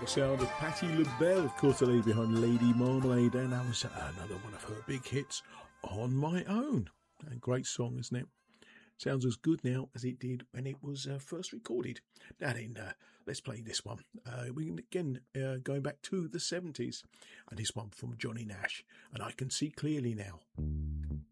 The sound of Patti LaBelle, of course, the lady behind Lady Marmalade, and that was another one of her big hits, On My Own. A great song, isn't it? Sounds as good now as it did when it was first recorded. Now then, let's play this one. Going back to the 70s, and this one from Johnny Nash, and I Can See Clearly Now.